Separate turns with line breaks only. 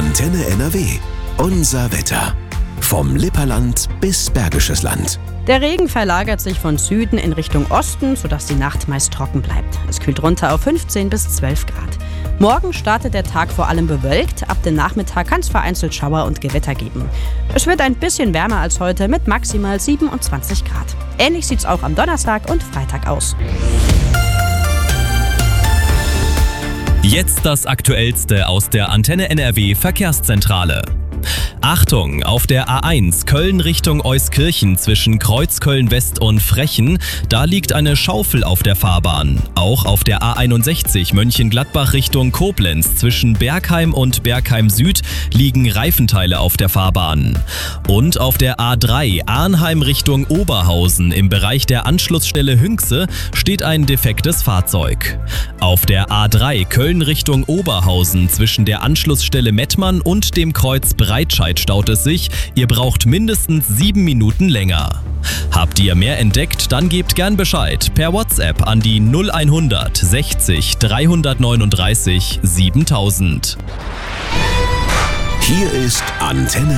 Antenne NRW. Unser Wetter. Vom Lipperland bis Bergisches Land.
Der Regen verlagert sich von Süden in Richtung Osten, sodass die Nacht meist trocken bleibt. Es kühlt runter auf 15 bis 12 Grad. Morgen startet der Tag vor allem bewölkt. Ab dem Nachmittag kann es vereinzelt Schauer und Gewitter geben. Es wird ein bisschen wärmer als heute mit maximal 27 Grad. Ähnlich sieht es auch am Donnerstag und Freitag aus.
Jetzt das Aktuellste aus der Antenne NRW Verkehrszentrale. Achtung, auf der A1 Köln Richtung Euskirchen zwischen Kreuzköln West und Frechen, da liegt eine Schaufel auf der Fahrbahn. Auch auf der A61 Mönchengladbach Richtung Koblenz zwischen Bergheim und Bergheim Süd liegen Reifenteile auf der Fahrbahn. Und auf der A3 Arnheim Richtung Oberhausen im Bereich der Anschlussstelle Hünxe steht ein defektes Fahrzeug. Auf der A3 Köln Richtung Oberhausen zwischen der Anschlussstelle Mettmann und dem Kreuz Breitscheid staut es sich. Ihr braucht mindestens 7 Minuten länger. Habt ihr mehr entdeckt? Dann gebt gern Bescheid per WhatsApp an die 0100 60 339 7000.
Hier ist Antenne